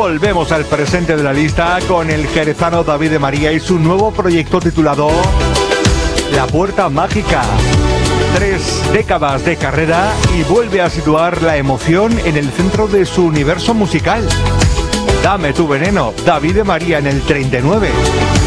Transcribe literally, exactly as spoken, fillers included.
Volvemos al presente de la lista con el jerezano David de María y su nuevo proyecto titulado La Puerta Mágica. Tres décadas de carrera y vuelve a situar la emoción en el centro de su universo musical. Dame tu veneno, David de María en el treinta y nueve.